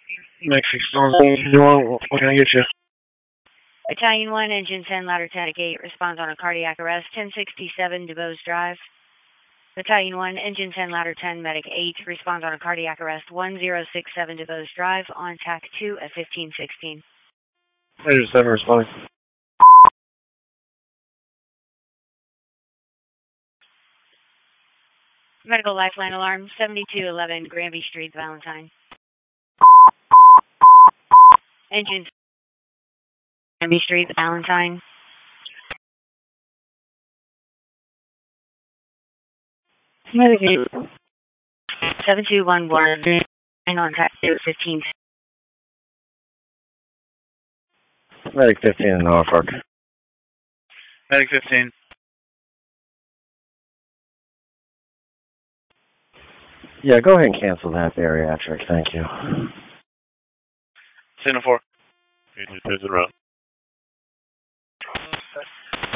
Mexico, what can I get you? Italian 1, engine 10, ladder 10 at gate, responds on a cardiac arrest, 1067 DuBose Drive. Italian 1, engine 10, ladder 10, medic 8, responds on a cardiac arrest, 1067 DuBose Drive, on TAC 2 at 1516. Engine 7 responding. Medical lifeline alarm, 7211 Granby Street, Valentine. Engine Granby Street, Valentine. Medic 7211 and on TAC 2 at 15. Medic 15 in Norfolk. Medic 15. Yeah, go ahead and cancel that bariatric, thank you. Signal 4. Engine 10's en route.